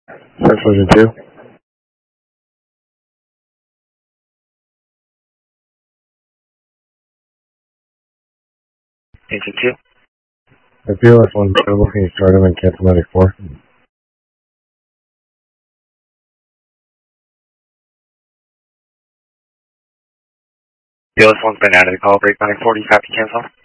Central Engine 2. Engine 2. If BLS 1 is available, can you start him and cancel Medic 4? BLS 1's been added to call break Medic 4. Do you copy cancel?